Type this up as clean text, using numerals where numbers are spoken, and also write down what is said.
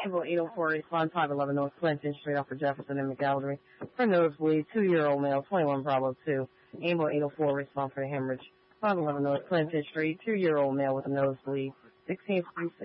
Able 804 respond 511 North Clinton Street off of Jefferson and McGalloway. For nosebleed, 2-year-old male, 21 Bravo 2. Able 804 respond for hemorrhage. 511 North Clinton Street, 2-year-old male with a nosebleed. 1636.